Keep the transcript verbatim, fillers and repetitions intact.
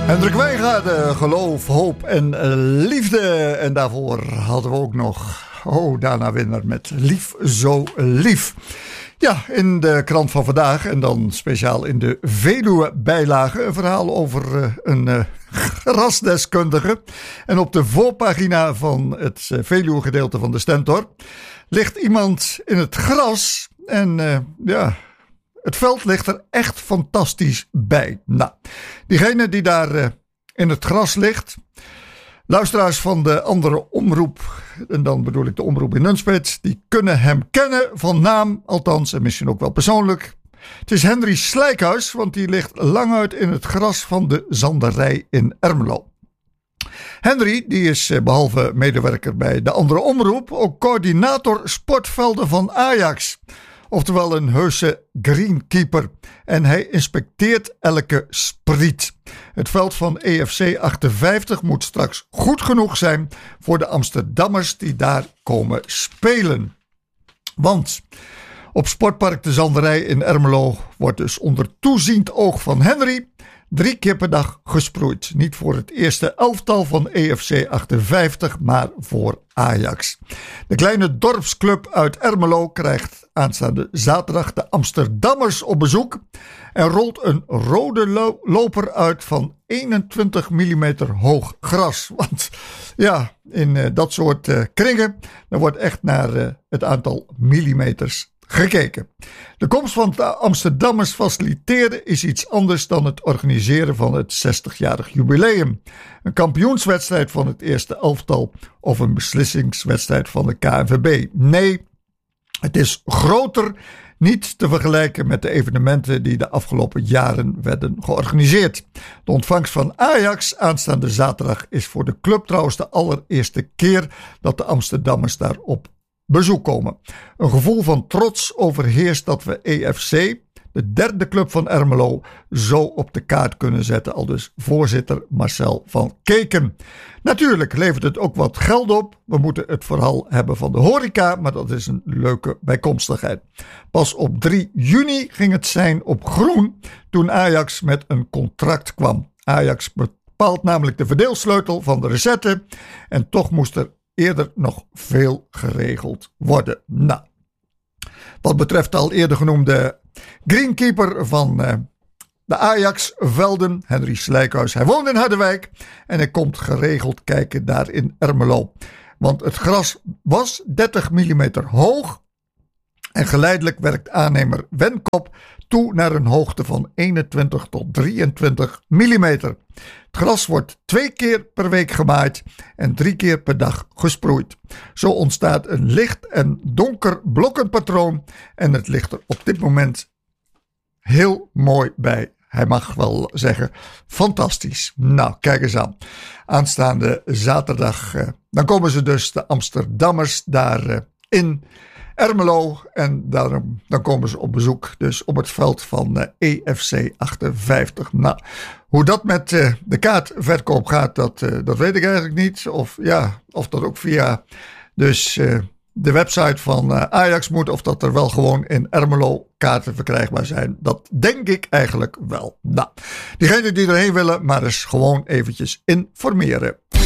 Hendrik Wijngaarden, geloof, hoop en liefde. En daarvoor hadden we ook nog, oh, Dana Winner met Lief Zo Lief. Ja, in de krant van vandaag en dan speciaal in de Veluwe-bijlage een verhaal over uh, een uh, grasdeskundige. En op de voorpagina van het uh, Veluwe-gedeelte van de Stentor ligt iemand in het gras en uh, ja... Het veld ligt er echt fantastisch bij. Nou, diegene die daar uh, in het gras ligt, luisteraars van de andere omroep, en dan bedoel ik de omroep in Nunspeet, die kunnen hem kennen van naam, althans en misschien ook wel persoonlijk. Het is Henry Slijkhuis, want die ligt lang uit in het gras van de zanderij in Ermelo. Henry, die is uh, behalve medewerker bij de andere omroep, ook coördinator sportvelden van Ajax. Oftewel een heuse greenkeeper. En hij inspecteert elke spriet. Het veld van E F C achtenvijftig moet straks goed genoeg zijn voor de Amsterdammers die daar komen spelen. Want op Sportpark de Zanderij in Ermelo wordt dus onder toeziend oog van Henry drie keer per dag gesproeid. Niet voor het eerste elftal van E F C achtenvijftig, maar voor Ajax. De kleine dorpsclub uit Ermelo krijgt aanstaande zaterdag de Amsterdammers op bezoek en rolt een rode lo- loper uit van eenentwintig millimeter hoog gras. Want ja, in uh, dat soort uh, kringen, dan wordt echt naar uh, het aantal millimeters gekeken. De komst van de Amsterdammers faciliteren is iets anders dan het organiseren van het zestigjarig jubileum. Een kampioenswedstrijd van het eerste elftal of een beslissingswedstrijd van de K N V B. Nee, het is groter, niet te vergelijken met de evenementen die de afgelopen jaren werden georganiseerd. De ontvangst van Ajax aanstaande zaterdag is voor de club trouwens de allereerste keer dat de Amsterdammers daarop bezoek komen. Een gevoel van trots overheerst dat we E F C, de derde club van Ermelo, zo op de kaart kunnen zetten, aldus voorzitter Marcel van Keken. Natuurlijk levert het ook wat geld op. We moeten het vooral hebben van de horeca, maar dat is een leuke bijkomstigheid. Pas op drie juni ging het zijn op groen toen Ajax met een contract kwam. Ajax bepaalt namelijk de verdeelsleutel van de recette en toch moest er eerder nog veel geregeld worden. Nou, wat betreft de al eerder genoemde greenkeeper van uh, de Ajax-velden, Henry Slijkhuis. Hij woont in Harderwijk en hij komt geregeld kijken daar in Ermelo. Want het gras was dertig millimeter hoog en geleidelijk werkt aannemer Wenkop toe naar een hoogte van eenentwintig tot drieëntwintig millimeter. Het gras wordt twee keer per week gemaaid en drie keer per dag gesproeid. Zo ontstaat een licht en donker blokkenpatroon en het ligt er op dit moment heel mooi bij. Hij mag wel zeggen, fantastisch. Nou, kijk eens aan. Aanstaande zaterdag, eh, dan komen ze dus de Amsterdammers daar eh, in Ermelo en daarom, dan komen ze op bezoek dus op het veld van uh, E F C achtenvijftig. Nou, hoe dat met uh, de kaartverkoop gaat, dat, uh, dat weet ik eigenlijk niet. Of ja, of dat ook via dus uh, de website van uh, Ajax moet, of dat er wel gewoon in Ermelo kaarten verkrijgbaar zijn. Dat denk ik eigenlijk wel. Nou, diegenen die erheen willen, maar eens gewoon eventjes informeren.